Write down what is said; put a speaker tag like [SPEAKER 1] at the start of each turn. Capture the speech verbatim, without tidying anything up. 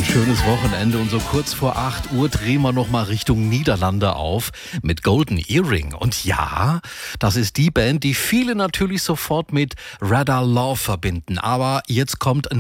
[SPEAKER 1] Ein schönes Wochenende und so kurz vor acht Uhr drehen wir nochmal Richtung Niederlande auf mit Golden Earring. Und ja, das ist die Band, die viele natürlich sofort mit Radar Love verbinden. Aber jetzt kommt ein